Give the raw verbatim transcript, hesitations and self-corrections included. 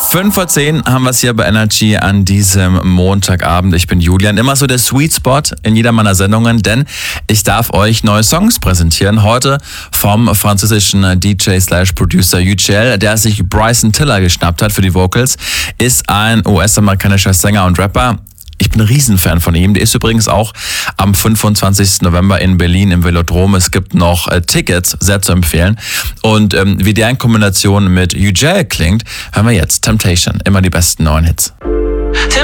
Fünf vor zehn haben wir es hier bei Energy an diesem Montagabend. Ich bin Julian, immer so der Sweet Spot in jeder meiner Sendungen, denn ich darf euch neue Songs präsentieren. Heute vom französischen D J slash Producer U G L, der sich Bryson Tiller geschnappt hat für die Vocals, ist ein U S-amerikanischer Sänger und Rapper. Ich bin ein Riesenfan von ihm. Der ist übrigens auch am fünfundzwanzigsten November in Berlin im Velodrom. Es gibt noch äh, Tickets, sehr zu empfehlen. Und ähm, wie der in Kombination mit U G L klingt, hören wir jetzt Temptation. Immer die besten neuen Hits.